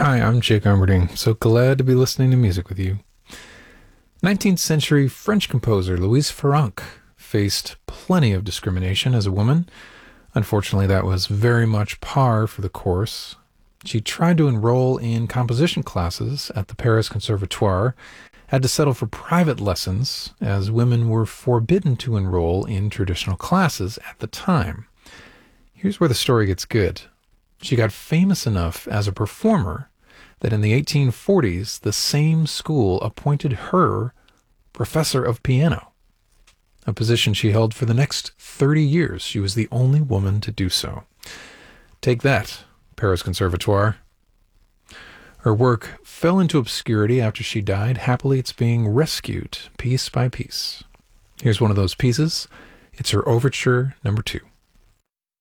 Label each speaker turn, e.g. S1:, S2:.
S1: Hi, I'm Jake Armerding. So glad to be listening to music with you. 19th century French composer Louise Farrenc faced plenty of discrimination as a woman. Unfortunately, that was very much par for the course. She tried to enroll in composition classes at the Paris Conservatoire, had to settle for private lessons as women were forbidden to enroll in traditional classes at the time. Here's where the story gets good. She got famous enough as a performer that in the 1840s, the same school appointed her professor of piano, a position she held for the next 30 years. She was the only woman to do so. Take that, Paris Conservatoire. Her work fell into obscurity after she died. Happily, it's being rescued piece by piece. Here's one of those pieces. It's her Overture number 2.